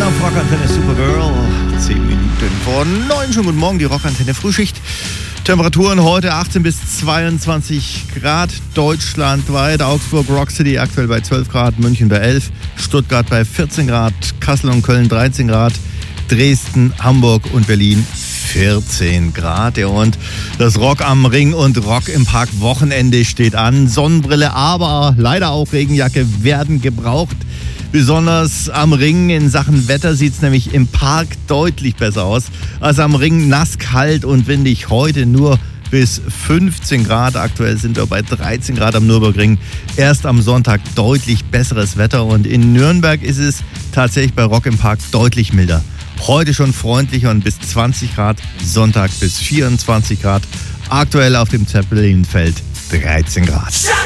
auf Rockantenne Supergirl. 10 Minuten vor 9. Schon guten Morgen, die Rockantenne Frühschicht. Temperaturen heute 18 bis 22 Grad deutschlandweit. Augsburg, Rock City aktuell bei 12 Grad, München bei 11, Stuttgart bei 14 Grad, Kassel und Köln 13 Grad, Dresden, Hamburg und Berlin 14 Grad. Ja, und das Rock am Ring und Rock im Park Wochenende steht an. Sonnenbrille, aber leider auch Regenjacke werden gebraucht. Besonders am Ring in Sachen Wetter sieht es nämlich im Park deutlich besser aus. Also am Ring nass, kalt und windig. Heute nur bis 15 Grad. Aktuell sind wir bei 13 Grad am Nürburgring. Erst am Sonntag deutlich besseres Wetter. Und in Nürnberg ist es tatsächlich bei Rock im Park deutlich milder. Heute schon freundlicher und bis 20 Grad. Sonntag bis 24 Grad. Aktuell auf dem Zeppelinfeld 13 Grad.